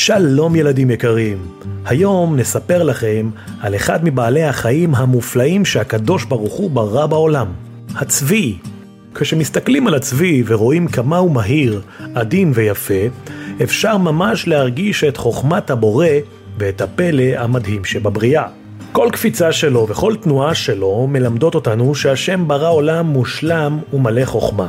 שלום ילדים יקרים, היום נספר לכם על אחד מבעלי החיים המופלאים שהקדוש ברוך הוא ברא בעולם, הצבי. כשמסתכלים על הצבי ורואים כמה הוא מהיר, עדין ויפה, אפשר ממש להרגיש את חוכמת הבורא ואת הפלא המדהים שבבריאה. כל קפיצה שלו וכל תנועה שלו מלמדות אותנו שהשם ברא עולם מושלם ומלא חוכמה.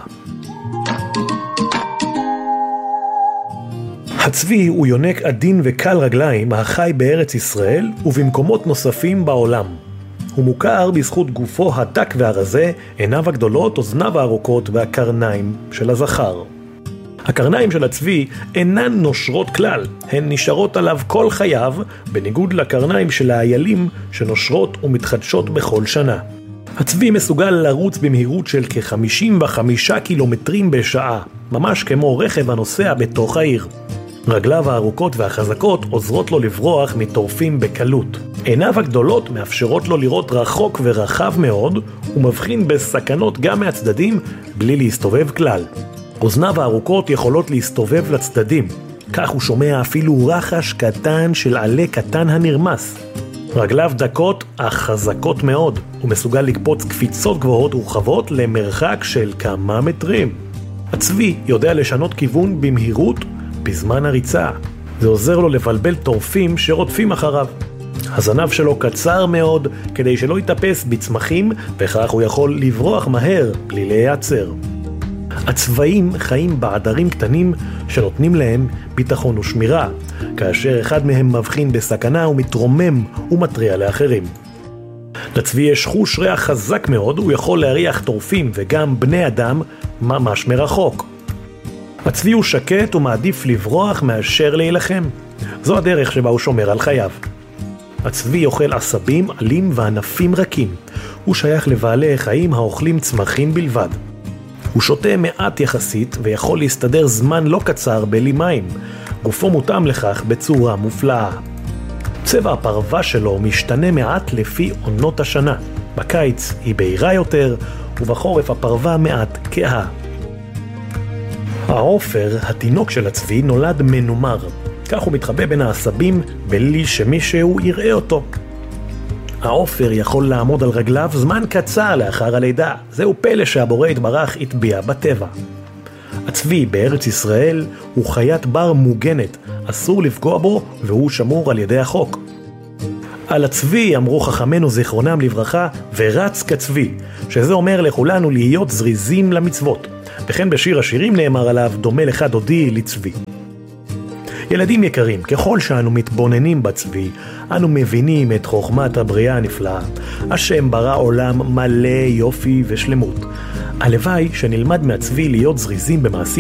הצבי הוא יונק עדין וקל רגליים החי בארץ ישראל ובמקומות נוספים בעולם. הוא מוכר בזכות גופו הדק והרזה, עיניו הגדולות, אוזניו הארוכות והקרניים של הזכר. הקרניים של הצבי אינן נושרות כלל, הן נשארות עליו כל חייו, בניגוד לקרניים של האיילים שנושרות ומתחדשות בכל שנה. הצבי מסוגל לרוץ במהירות של כ-55 קילומטרים בשעה, ממש כמו רכב הנוסע בתוך העיר. רגליו הארוכות והחזקות עוזרות לו לברוח מטורפים בקלות. עיניו הגדולות מאפשרות לו לראות רחוק ורחב מאוד, ומבחין בסכנות גם מהצדדים בלי להסתובב כלל. אוזניו הארוכות יכולות להסתובב לצדדים, כך הוא שומע אפילו רחש קטן של עלה קטן הנרמס. רגליו דקות אך חזקות מאוד, הוא מסוגל לקפוץ קפיצות גבוהות ורחבות למרחק של כמה מטרים. הצבי יודע לשנות כיוון במהירות בזמן הריצה. זה עוזר לו לבלבל טורפים שרודפים אחריו. הזנב שלו קצר מאוד כדי שלא יתאפס בצמחים, וכך הוא יכול לברוח מהר בלי להיעצר. הצבאים חיים בעדרים קטנים שנותנים להם ביטחון ושמירה. כאשר אחד מהם מבחין בסכנה הוא מתרומם ומטריע לאחרים. לצבי יש חוש ריח חזק מאוד, הוא יכול להריח טורפים וגם בני אדם ממש מרחוק. הצבי הוא שקט ומעדיף לברוח מאשר להילחם. זו הדרך שבה הוא שומר על חייו. הצבי אוכל עשבים, עלים וענפים רכים. הוא שייך לבעלי חיים האוכלים צמחים בלבד. הוא שותה מעט יחסית ויכול להסתדר זמן לא קצר בלי מים. גופו מותאם לכך בצורה מופלאה. צבע הפרווה שלו משתנה מעט לפי עונות השנה. בקיץ היא בהירה יותר ובחורף הפרווה מעט כהה. העופר, התינוק של הצבי, נולד מנומר. כך הוא מתחבא בין העשבים בלי שמישהו יראה אותו. העופר יכול לעמוד על רגליו זמן קצר לאחר הלידה. זהו פלא שהבורא יתברך הטביע בטבע. הצבי בארץ ישראל הוא חיית בר מוגנת, אסור לפגוע בו והוא שמור על ידי החוק. על הצבי אמרו חכמינו זיכרונם לברכה, ורץ כצבי, שזה אומר לכולנו להיות זריזים למצוות. וכן בשיר השירים נאמר עליו, דומה לך דודי לצבי. ילדים יקרים, ככל שאנו מתבוננים בצבי, אנו מבינים את חוכמת הבריאה הנפלאה. השם ברא עולם מלא יופי ושלמות. הלוואי שנלמד מהצבי להיות זריזים במעשים